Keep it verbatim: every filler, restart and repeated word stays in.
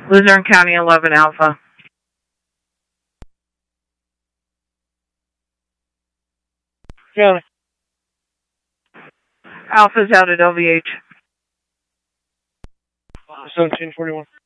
Luzerne County eleven Alpha. County. Alpha's out at L V H. seventeen forty-one.